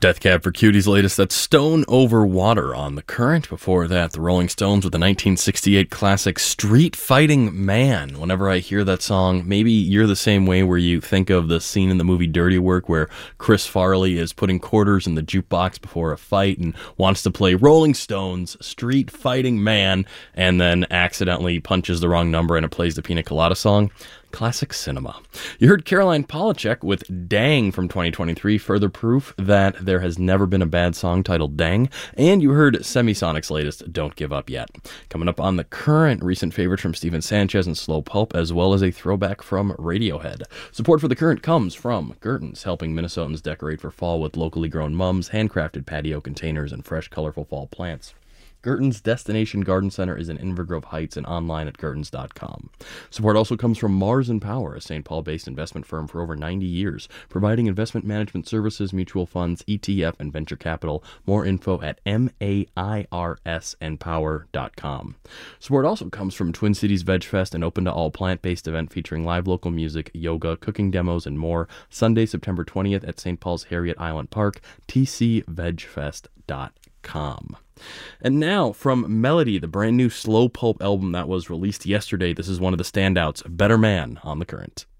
Death Cab for Cutie's latest, that's Stone Over Water on The Current. Before that, the Rolling Stones with the 1968 classic Street Fighting Man. Whenever I hear that song, maybe you're the same way where you think of the scene in the movie Dirty Work where Chris Farley is putting quarters in the jukebox before a fight and wants to play Rolling Stones Street Fighting Man and then accidentally punches the wrong number and it plays the Pina Colada song. Classic cinema. You heard Caroline Polachek with Dang from 2023, further proof that there has never been a bad song titled Dang. And you heard Semisonic's latest, Don't Give Up Yet. Coming up on The Current, recent favorites from Stephen Sanchez and Slow Pulp, as well as a throwback from Radiohead. Support for The Current comes from Gerton's, helping Minnesotans decorate for fall with locally grown mums, handcrafted patio containers, and fresh, colorful fall plants. Gerton's Destination Garden Center is in Inver Grove Heights and online at gertons.com. Support also comes from Mars and Power, a St. Paul-based investment firm for over 90 years, providing investment management services, mutual funds, ETF, and venture capital. More info at mairsandpower.com. Support also comes from Twin Cities Veg Fest, an open-to-all plant-based event featuring live local music, yoga, cooking demos, and more. Sunday, September 20th at St. Paul's Harriet Island Park, tcvegfest.com. And now, from Melody, the brand new Slow Pulp album that was released yesterday, this is one of the standouts, Better Man on The Current.